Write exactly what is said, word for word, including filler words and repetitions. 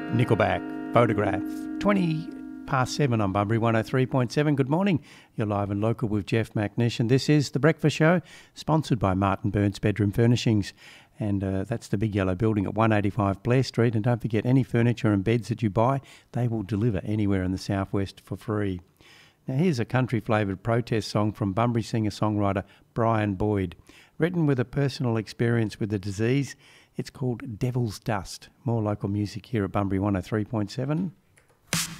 Nickelback, Photograph. twenty past seven on Bunbury one oh three point seven. Good morning. You're live and local with Jeff McNish, and this is The Breakfast Show, sponsored by Martin Burns Bedroom Furnishings. And uh, that's the big yellow building at one eighty-five Blair Street. And don't forget, any furniture and beds that you buy, they will deliver anywhere in the southwest for free. Now here's a country-flavoured protest song from Bunbury singer-songwriter Brian Boyd. Written with a personal experience with the disease, it's called Devil's Dust. More local music here at Bunbury one oh three point seven.